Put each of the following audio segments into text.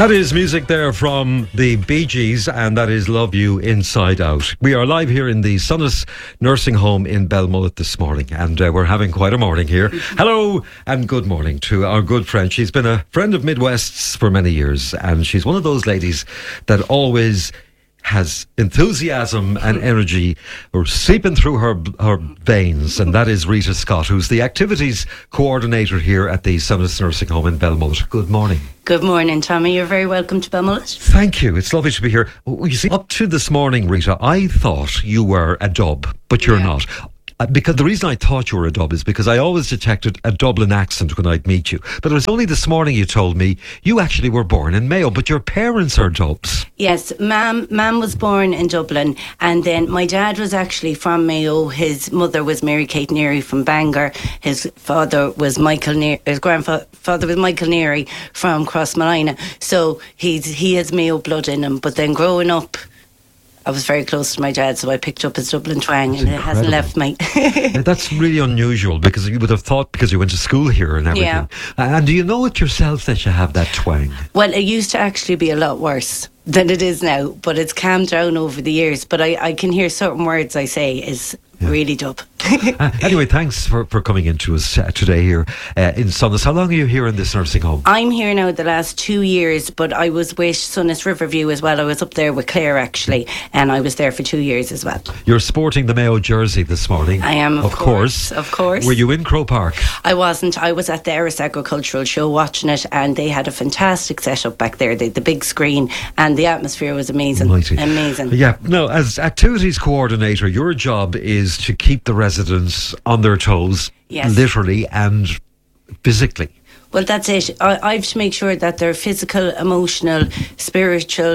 That is music there from the Bee Gees, and that is Love You Inside Out. We are live here in the Sunnis Nursing Home in Belmullet this morning, and we're having quite a morning here. Hello and good morning to our good friend. She's been a friend of Midwest's for many years, and she's one of those ladies that always has enthusiasm and energy seeping through her veins, and that is Rita Scott, who's the activities coordinator here at the Sunnis Nursing Home in Belmullet. Good morning. Good morning, Tommy. You're very welcome to Belmullet. Thank you. It's lovely to be here. You see, up to this morning, Rita, I thought you were a dub, but you're not. Because the reason I thought you were a dub is because I always detected a Dublin accent when I'd meet you. But it was only this morning you told me you actually were born in Mayo, but your parents are Dubs. Yes, Mam was born in Dublin, and then my dad was actually from Mayo. His mother was Mary Kate Neary from Bangor. His father was his grandfather was Michael Neary from Crossmolina. So he has Mayo blood in him. But then growing up, I was very close to my dad, so I picked up his Dublin twang, and it hasn't left me. That's really unusual, because you would have thought, because you went to school here and everything. Yeah. And do you know it yourself that you have that twang? Well, it used to actually be a lot worse than it is now, but it's calmed down over the years. But I can hear certain words I say is really dub. Anyway, thanks for coming into us today here in Sunnis. How long are you here in this nursing home? I'm here now the last 2 years, but I was with Sunnis Riverview as well. I was up there with Claire actually, and I was there for 2 years as well. You're sporting the Mayo jersey this morning. I am, of course. Of course. Were you in Croke Park? I wasn't. I was at the Erris Agricultural Show watching it, and they had a fantastic setup back there. They had the big screen, and the atmosphere was amazing. Mighty. Amazing. Yeah. Now, as activities coordinator, your job is to keep the residents on their toes, literally and physically. Well, that's it. I have to make sure that their physical, emotional, spiritual,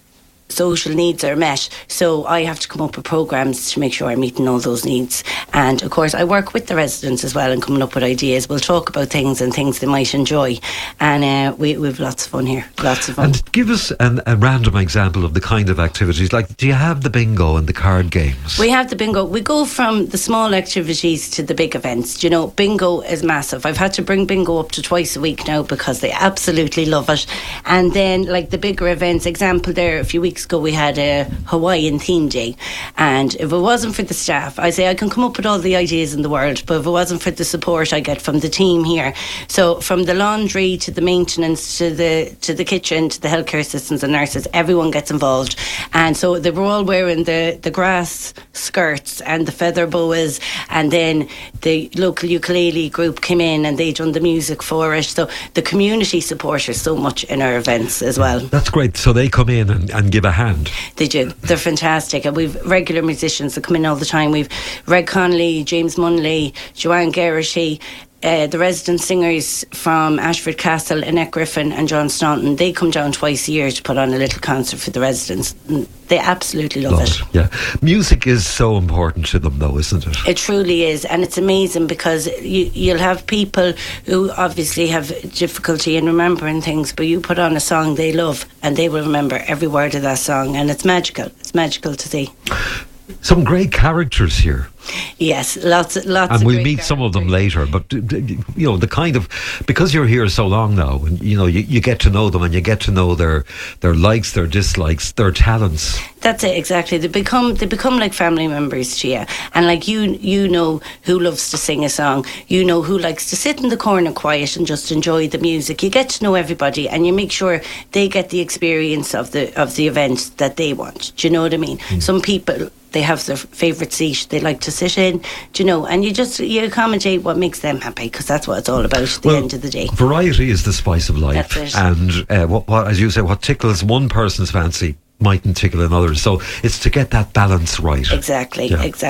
social needs are met. So I have to come up with programs to make sure I'm meeting all those needs. And of course I work with the residents as well and coming up with ideas. We'll talk about things and things they might enjoy, and we've lots of fun here. Lots of fun. And give us a random example of the kind of activities. Like, do you have the bingo and the card games? We have the bingo. We go from the small activities to the big events. You know, bingo is massive. I've had to bring bingo up to twice a week now because they absolutely love it. And then like the bigger events, example there, a few weeks ago we had a Hawaiian theme day, and if it wasn't for the staff, I say I can come up with all the ideas in the world, but if it wasn't for the support I get from the team here, so from the laundry to the maintenance to the kitchen to the healthcare assistants and nurses, everyone gets involved. And so they were all wearing the grass skirts and the feather boas, and then the local ukulele group came in and they done the music for it. So the community support us so much in our events as well. That's great. So they come in and give a hand. They do. They're fantastic. And we've regular musicians that come in all the time. We've Reg Connolly, James Munley, Joanne Geraghty, the resident singers from Ashford Castle, Annette Griffin and John Staunton. They come down twice a year to put on a little concert for the residents. They absolutely love it. Yeah. Music is so important to them though, isn't it? It truly is, and it's amazing because you'll have people who obviously have difficulty in remembering things, but you put on a song they love and they will remember every word of that song, and it's magical. It's magical to see. Some great characters here. Yes, lots. And we'll meet some of them later. But you know, the kind of, because you're here so long now, and you know, you get to know them, and you get to know their likes, their dislikes, their talents. That's it, exactly. They become like family members to you, and like you know who loves to sing a song. You know who likes to sit in the corner quiet and just enjoy the music. You get to know everybody, and you make sure they get the experience of the event that they want. Do you know what I mean? Some people, they have their favourite seat they like to sit in, do you know, and you accommodate what makes them happy, because that's what it's all about at the end of the day. Variety is the spice of life. That's it. And what, as you say, what tickles one person's fancy mightn't tickle another, so it's to get that balance right. Exactly.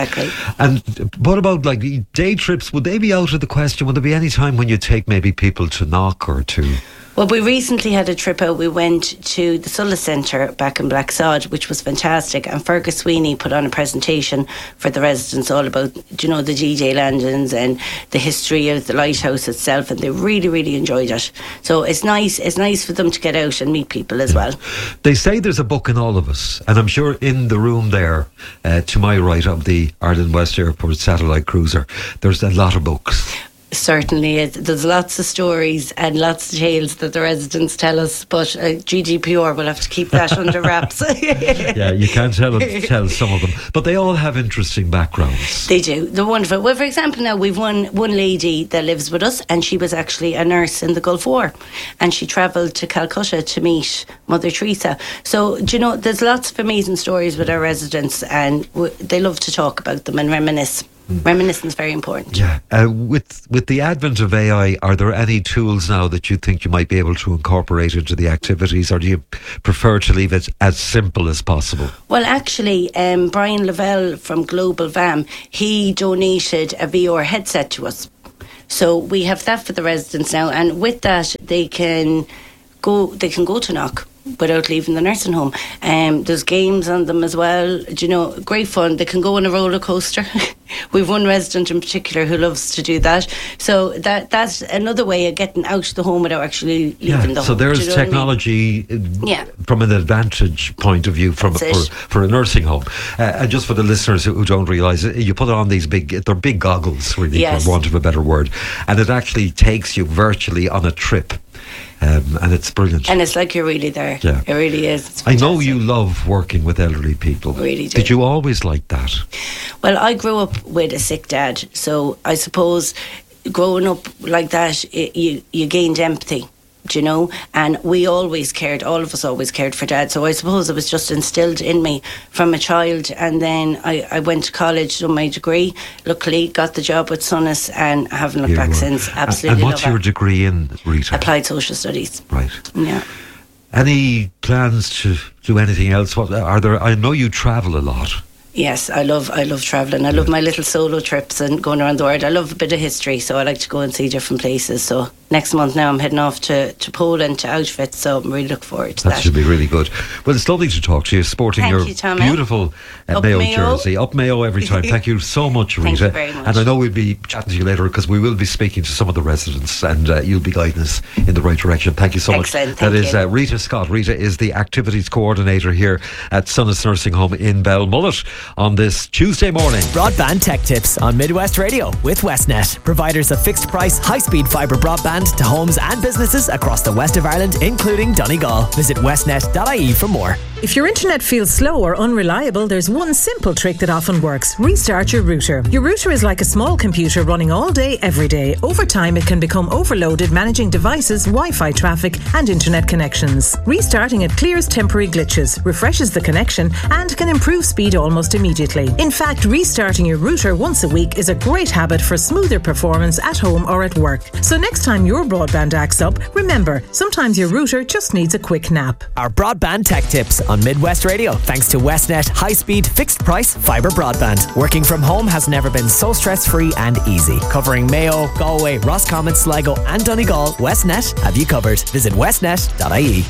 And what about like day trips? Would they be out of the question? Would there be any time when you take maybe people to Knock or to... Well, we recently had a trip out. We went to the Sulla Centre back in Blacksod, which was fantastic. And Fergus Sweeney put on a presentation for the residents all about, you know, the DJ landings and the history of the lighthouse itself. And they really, really enjoyed it. So it's nice. It's nice for them to get out and meet people as well. They say there's a book in all of us. And I'm sure in the room there, to my right of the Ireland West Airport satellite cruiser, there's a lot of books. Certainly is. There's lots of stories and lots of tales that the residents tell us, but GDPR will have to keep that under wraps. Yeah, you can't tell some of them, but they all have interesting backgrounds. They do. They're wonderful. Well, for example, now we've one lady that lives with us, and she was actually a nurse in the Gulf War, and she travelled to Calcutta to meet Mother Teresa. So, do you know, there's lots of amazing stories with our residents, and they love to talk about them and reminisce. Reminiscence is very important. Yeah. With the advent of AI, are there any tools now that you think you might be able to incorporate into the activities, or do you prefer to leave it as simple as possible? Well, actually, Brian Lavelle from Global VAM, he donated a VR headset to us. So we have that for the residents now, and with that they can go to Knock without leaving the nursing home. There's games on them as well. Do you know, great fun. They can go on a roller coaster. We've one resident in particular who loves to do that. So that's another way of getting out of the home without actually leaving the home. So there's technology from an advantage point of view for a nursing home. And just for the listeners who don't realise it, you put on these they're big goggles, really, for want of a better word, and it actually takes you virtually on a trip. And it's brilliant. And it's like you're really there. Yeah. It really is. I know you love working with elderly people. Really do. Did you always like that? Well, I grew up with a sick dad, so I suppose growing up like that, you gained empathy. Do you know? And we always cared, all of us always cared for Dad. So I suppose it was just instilled in me from a child. And then I went to college, done my degree, luckily got the job with Sonas, and I haven't looked back since. Absolutely. And what's your degree in, Rita? Applied Social Studies. Right. Yeah. Any plans to do anything else? What are there? I know you travel a lot. Yes, I love travelling. I love my little solo trips and going around the world. I love a bit of history, so I like to go and see different places. So next month now I'm heading off to Poland, to Auschwitz, so I'm really looking forward to that. That should be really good. Well, it's lovely to talk to you, sporting your beautiful Mayo jersey. Up Mayo every time. Thank you so much, Rita. Thank you very much. And I know we'll be chatting to you later, because we will be speaking to some of the residents, and you'll be guiding us in the right direction. Thank you so much. Excellent. That is Rita Scott. Rita is the activities coordinator here at Sonas Nursing Home in Belmullet on this Tuesday morning. Broadband tech tips on Midwest Radio with Westnet, providers of fixed price, high-speed fibre broadband to homes and businesses across the west of Ireland, including Donegal. Visit westnet.ie for more. If your internet feels slow or unreliable, there's one simple trick that often works. Restart your router. Your router is like a small computer running all day, every day. Over time, it can become overloaded managing devices, Wi-Fi traffic and internet connections. Restarting it clears temporary glitches, refreshes the connection and can improve speed almost immediately. In fact, restarting your router once a week is a great habit for smoother performance at home or at work. So next time your broadband acts up, remember, sometimes your router just needs a quick nap. Our broadband tech tips on Midwest Radio, thanks to Westnet high-speed, fixed-price fibre broadband. Working from home has never been so stress-free and easy. Covering Mayo, Galway, Roscommon, Sligo and Donegal, Westnet have you covered. Visit westnet.ie.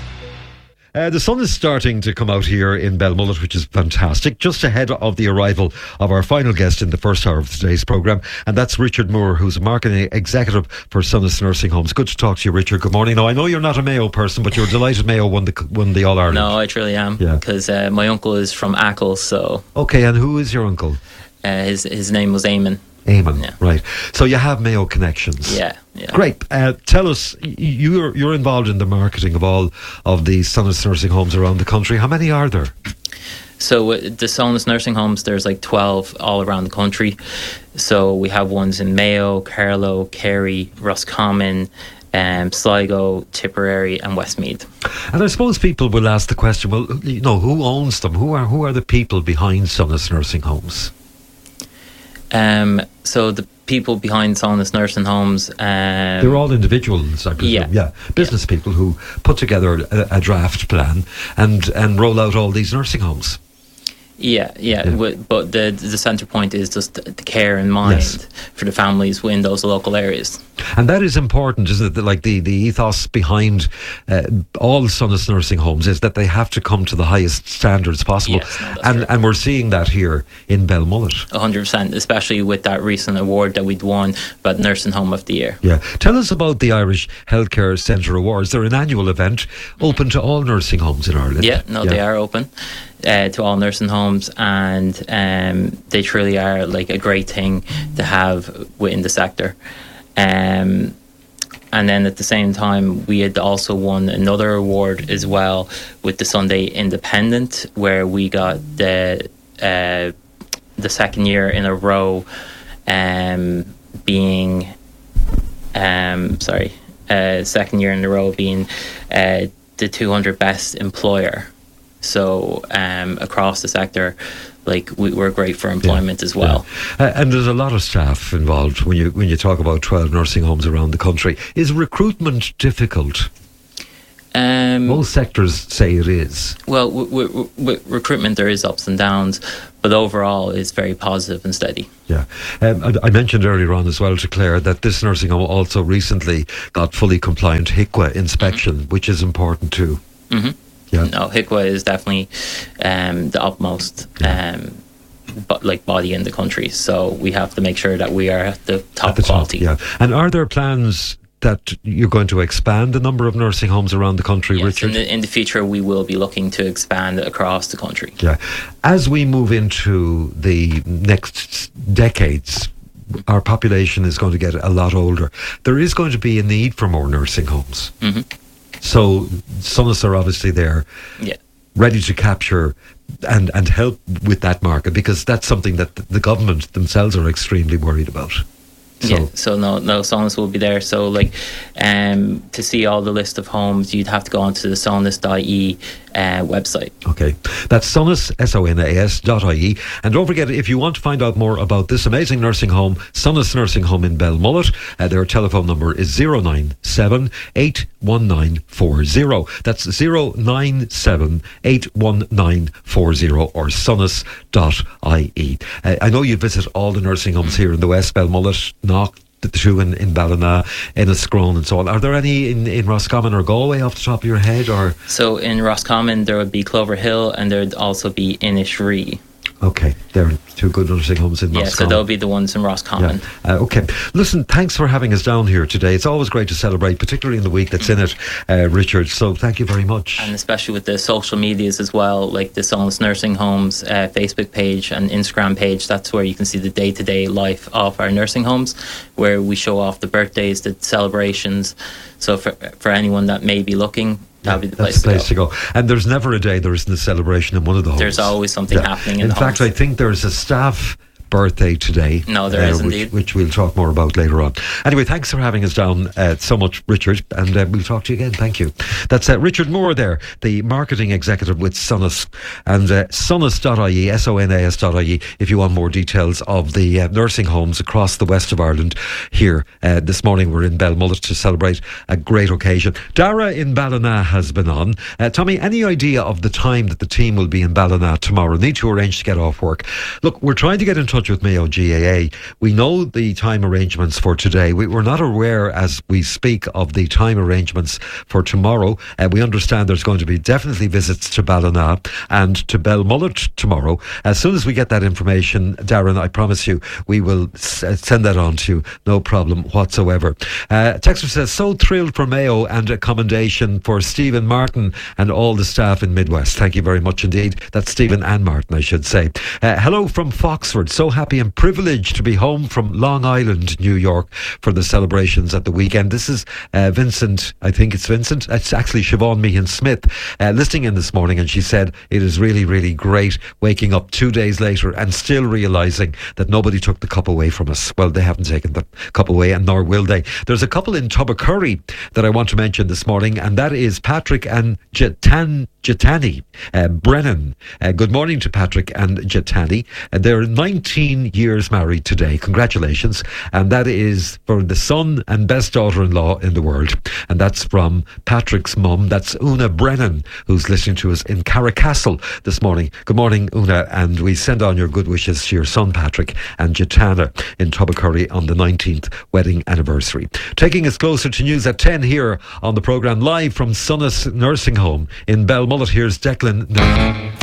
The sun is starting to come out here in Belmullet, which is fantastic, just ahead of the arrival of our final guest in the first hour of today's programme, and that's Richard Moore, who's a marketing executive for Sonas Nursing Homes. Good to talk to you, Richard. Good morning. Now, I know you're not a Mayo person, but you're delighted Mayo won the All-Ireland. No, I truly am, because my uncle is from Achill, so... Okay, and who is your uncle? His name was Eamon. Eamon, right. So you have Mayo connections. Yeah. Great. Tell us, you're involved in the marketing of all of the Sonas Nursing Homes around the country. How many are there? So the Sonas Nursing Homes, there's like 12 all around the country. So we have ones in Mayo, Carlow, Kerry, Roscommon, Sligo, Tipperary and Westmeath. And I suppose people will ask the question, well, who owns them? Who are the people behind Sonas Nursing Homes? So the people behind Sonas Nursing Homes, they're all individuals, I presume. Business people who put together a draft plan and roll out all these nursing homes. But the centre point is just the care in mind for the families within those local areas. And that is important, isn't it? Like the ethos behind all Sonas Nursing Homes is that they have to come to the highest standards possible. And we're seeing that here in Belmullet. 100%, especially with that recent award that we'd won about Nursing Home of the Year. Yeah. Tell us about the Irish Healthcare Centre Awards. They're an annual event open to all nursing homes in Ireland. They are open to all nursing homes, and they truly are like a great thing to have within the sector. And then at the same time, we had also won another award as well with the Sunday Independent, where we got the second year in a row being second year in a row being the 200 best employer. So across the sector, like we're great for employment as well. And there's a lot of staff involved when you talk about 12 nursing homes around the country. Is recruitment difficult? Most sectors say it is. Well, with recruitment there is ups and downs, but overall it's very positive and steady. Yeah. I mentioned earlier on as well to Claire that this nursing home also recently got fully compliant HIQA inspection, which is important too. Mm-hmm. Yeah. No, HIQA is definitely the utmost body in the country. So we have to make sure that we are at the top quality. Yeah. And are there plans that you're going to expand the number of nursing homes around the country, yes, Richard? In the future, we will be looking to expand across the country. Yeah. As we move into the next decades, our population is going to get a lot older. There is going to be a need for more nursing homes. Mm-hmm. So SONUS are obviously there, ready to capture and help with that market, because that's something that the government themselves are extremely worried about. So no, SONUS will be there. So to see all the list of homes, you'd have to go onto the sonus.ie website. Okay, that's SONUS, SONAS.ie. And don't forget, if you want to find out more about this amazing nursing home, SONUS Nursing Home in Belmullet, their telephone number is 097 819 40. That's 097 819 40 or sonus.ie. I know you visit all the nursing homes here in the West, Belmullet, Knock, the two in Ballina, Enniscrone and so on. Are there any in Roscommon or Galway off the top of your head? Or so in Roscommon there would be Clover Hill and there would also be Innishree. Okay, there are two good nursing homes in Roscommon. Yeah, so they'll be the ones in Roscommon. Yeah. Okay, listen, thanks for having us down here today. It's always great to celebrate, particularly in the week that's in it, Richard. So thank you very much. And especially with the social medias as well, like the SONUS Nursing Homes Facebook page and Instagram page. That's where you can see the day-to-day life of our nursing homes, where we show off the birthdays, the celebrations. So for anyone that may be looking, that'd be the place to go. And there's never a day there isn't a celebration in one of the homes. There's always something happening in the fact, homes. I think there's a staff birthday today. No, there is indeed. Which we'll talk more about later on. Anyway, thanks for having us down so much, Richard, and we'll talk to you again. Thank you. That's Richard Moore there, the marketing executive with SONUS, and sonus.ie, SONAS.ie, if you want more details of the nursing homes across the west of Ireland. Here this morning we're in Belmullet to celebrate a great occasion. Dara in Ballina has been on. Tommy, any idea of the time that the team will be in Ballina tomorrow? Need to arrange to get off work. Look, we're trying to get in touch with Mayo GAA. We know the time arrangements for today. We're not aware as we speak of the time arrangements for tomorrow. We understand there's going to be definitely visits to Ballina and to Belmullet tomorrow. As soon as we get that information, Darren, I promise you, we will send that on to you. No problem whatsoever. Texter says, so thrilled for Mayo and a commendation for Stephen Martin and all the staff in Midwest. Thank you very much indeed. That's Stephen and Martin, I should say. Hello from Foxford. So happy and privileged to be home from Long Island, New York for the celebrations at the weekend. This is Vincent. I think it's Vincent. It's actually Siobhan Meehan Smith listening in this morning, and she said it is really, really great waking up 2 days later and still realising that nobody took the cup away from us. Well, they haven't taken the cup away, and nor will they. There's a couple in Tubbercurry that I want to mention this morning, and that is Patrick and Jatani Brennan. Good morning to Patrick and Jatani. They're 19 years married today. Congratulations. And that is for the son and best daughter-in-law in the world. And that's from Patrick's mum. That's Una Brennan, who's listening to us in Carricastle this morning. Good morning, Una. And we send on your good wishes to your son, Patrick, and Jatana in Tubbercurry on the 19th wedding anniversary. Taking us closer to news at 10 here on the programme, live from SONUS Nursing Home in Belmullet. Here's Declan.